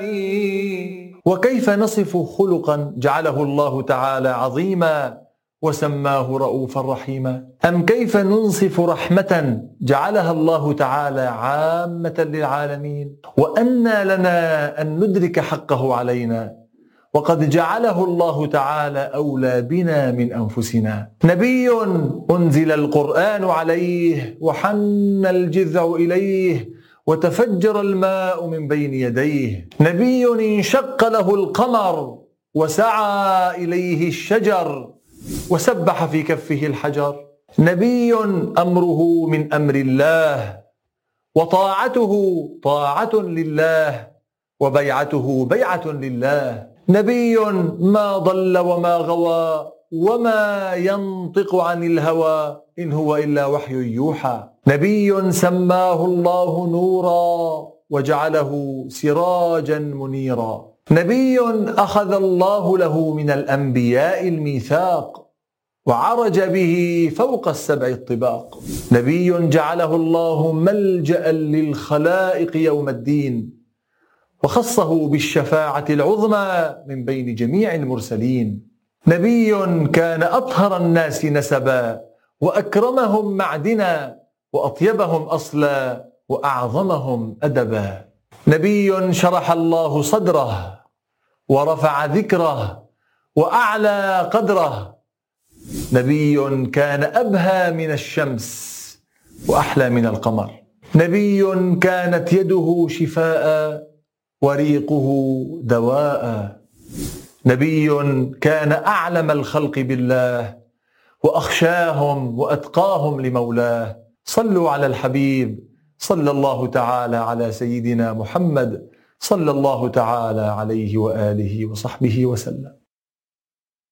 وكيف نصف خلقا جعله الله تعالى عظيما وسماه رؤوفا رحيما؟ أم كيف ننصف رحمة جعلها الله تعالى عامة للعالمين؟ وأنى لنا أن ندرك حقه علينا وقد جعله الله تعالى أولى بنا من أنفسنا. نبي أنزل القرآن عليه وحن الجذع إليه وتفجر الماء من بين يديه. نبي انشق له القمر وسعى إليه الشجر وسبح في كفه الحجر. نبي أمره من أمر الله وطاعته طاعة لله وبيعته بيعة لله. نبي ما ضل وما غوى وما ينطق عن الهوى إن هو إلا وحي يوحى. نبي سماه الله نورا وجعله سراجا منيرا. نبي أخذ الله له من الأنبياء الميثاق وعرج به فوق السبع الطباق. نبي جعله الله ملجأ للخلائق يوم الدين وخصه بالشفاعة العظمى من بين جميع المرسلين. نبي كان أطهر الناس نسبا وأكرمهم معدنا وأطيبهم أصلا وأعظمهم أدبا. نبي شرح الله صدره ورفع ذكره وأعلى قدره. نبي كان أبهى من الشمس وأحلى من القمر. نبي كانت يده شفاء وريقه دواء. نبي كان أعلم الخلق بالله وأخشاهم وأتقاهم لمولاه. صلوا على الحبيب صلى الله تعالى على سيدنا محمد صلى الله تعالى عليه وآله وصحبه وسلم.